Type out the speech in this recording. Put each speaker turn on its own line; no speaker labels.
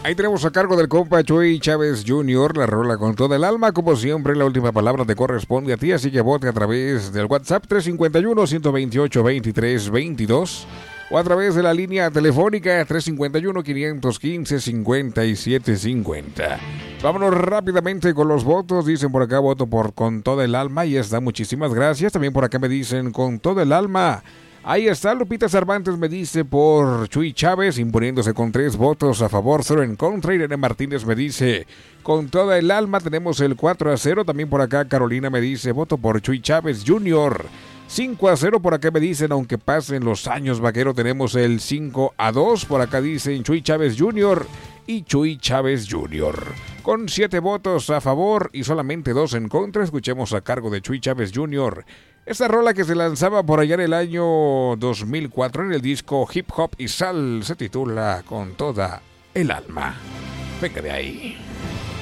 Ahí tenemos a cargo del compa Chuy Chávez Jr. la rola con toda el alma. Como siempre, la última palabra te corresponde a ti, así que vote a través del WhatsApp 351-128-2322 o a través de la línea telefónica 351-515-5750. Vámonos rápidamente con los votos. Dicen por acá, voto por con toda el alma. Y está, muchísimas gracias. También por acá me dicen con toda el alma. Ahí está, Lupita Cervantes me dice por Chuy Chávez, imponiéndose con 3 votos a favor, 0 en contra. Irene Martínez me dice, con toda el alma, tenemos el 4-0. También por acá Carolina me dice, voto por Chuy Chávez Jr. 5-0 por acá me dicen, aunque pasen los años, vaquero, tenemos el 5-2. Por acá dicen Chuy Chávez Jr. y Chuy Chávez Jr. Con 7 votos a favor y solamente 2 en contra, escuchemos a cargo de Chuy Chávez Jr. Esta rola que se lanzaba por allá en el año 2004 en el disco Hip Hop y Sal se titula Con toda el alma. Venga de ahí.